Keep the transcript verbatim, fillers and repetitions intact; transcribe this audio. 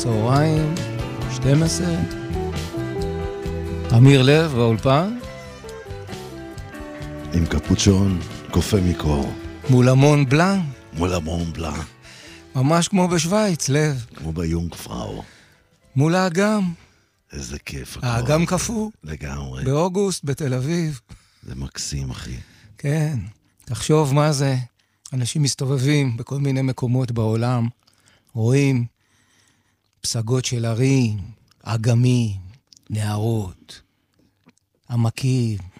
צהריים, שתים עשרה. אמיר לב באולפן. עם קפוצ'ון, קופה מקור. מול המון בלן. מול המון בלן. ממש כמו בשוויץ, לב. כמו ביונגפראו. מול האגם. איזה כיף. האגם קפוא. לגמרי. באוגוסט, בתל אביב. זה מקסים, אחי. כן. תחשוב מה זה. אנשים מסתובבים בכל מיני מקומות בעולם. רואים פסגות של ערים, אגמים, נהרות, עמקים,